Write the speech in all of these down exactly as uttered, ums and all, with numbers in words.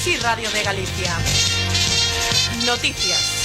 Sí Radio de Galicia. Noticias.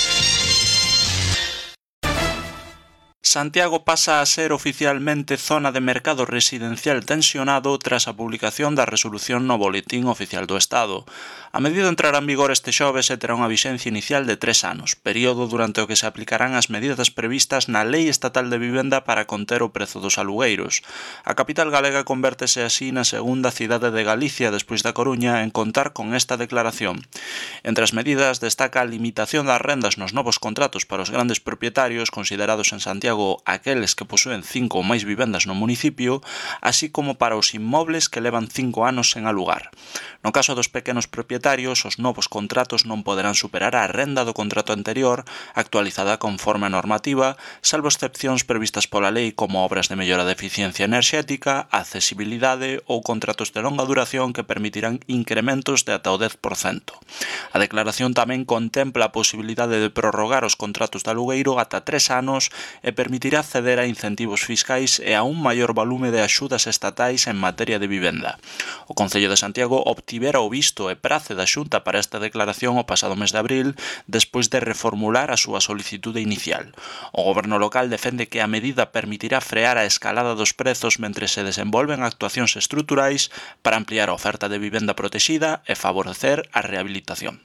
Santiago pasa a ser oficialmente zona de mercado residencial tensionado tras a publicación da resolución no Boletín Oficial do Estado. A medida entrará en vigor este xoves e terá unha vixencia inicial de tres anos, período durante o que se aplicarán as medidas previstas na Lei Estatal de Vivenda para conter o prezo dos alugueiros. A capital galega convértese así na segunda cidade de Galicia despois da Coruña en contar con esta declaración. Entre as medidas destaca a limitación das rendas nos novos contratos para os grandes propietarios considerados en Santiago aqueles que posúen cinco ou máis vivendas no municipio, así como para os inmobles que levan cinco anos sen alugar. No caso dos pequenos propietarios, os novos contratos non poderán superar a renda do contrato anterior, actualizada conforme a normativa, salvo excepcións previstas pola lei como obras de mellora de eficiencia enerxética, accesibilidade ou contratos de longa duración que permitirán incrementos de ata o dez por cento. A declaración tamén contempla a posibilidade de prorrogar os contratos de alugueiro ata tres anos e permitirá acceder a incentivos fiscais e a un maior volume de axudas estatais en materia de vivenda. O Concello de Santiago obtivera o visto e prace da Xunta para esta declaración o pasado mes de abril, despois de reformular a súa solicitude inicial. O goberno local defende que a medida permitirá frear a escalada dos prezos mentres se desenvolven actuacións estruturais para ampliar a oferta de vivenda protexida e favorecer a rehabilitación.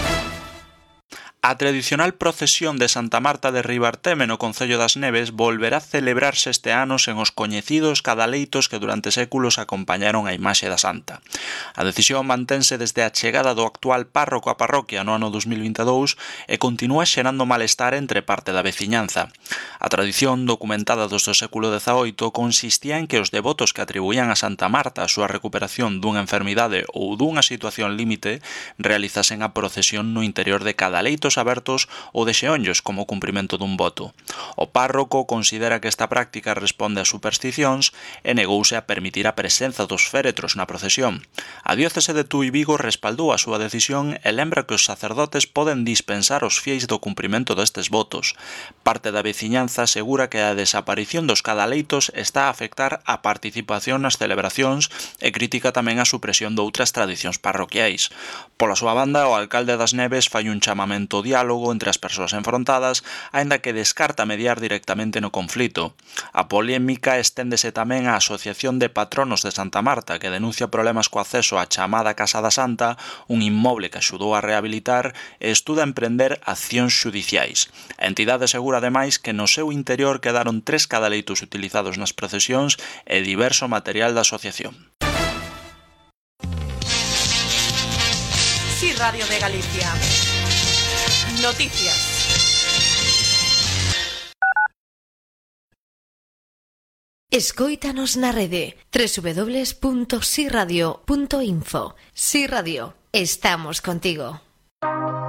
A tradicional procesión de Santa Marta de Ribarteme no Concello das Neves volverá a celebrarse este ano sen os coñecidos cadaleitos que durante séculos acompañaron a imaxe da Santa. A decisión mantense desde a chegada do actual párroco á parroquia no ano dos mil vinte e dous e continúa xerando malestar entre parte da veciñanza. A tradición documentada desde o século dezaoito consistía en que os devotos que atribuían a Santa Marta a súa recuperación dunha enfermidade ou dunha situación límite realizasen a procesión no interior de cadaleitos abertos ou de xeonllos como cumprimento dun voto. O párroco considera que esta práctica responde a supersticións e negouse a permitir a presenza dos féretros na procesión. A diócese de Tui Vigo respaldou a súa decisión e lembra que os sacerdotes poden dispensar os fieis do cumprimento destes votos. Parte da veciñanza asegura que a desaparición dos cadaleitos está a afectar a participación nas celebracións e critica tamén a supresión de outras tradicións parroquiais. Pola súa banda, o alcalde das Neves fai un chamamento ao diálogo entre as persoas enfrontadas, aínda que descarta mediar directamente no conflito. A polémica esténdese tamén á Asociación de Patronos de Santa Marta, que denuncia problemas co acceso á chamada Casa da Santa, un inmoble que axudou a rehabilitar e estuda emprender accións xudiciais. A entidade asegura ademais que no seu interior quedaron tres cadaleitos utilizados nas procesións e diverso material da asociación. Sí Radio de Galicia. Noticias. Escóitanos na rede doble u doble u doble u punto si radio punto info. Si Radio, estamos contigo.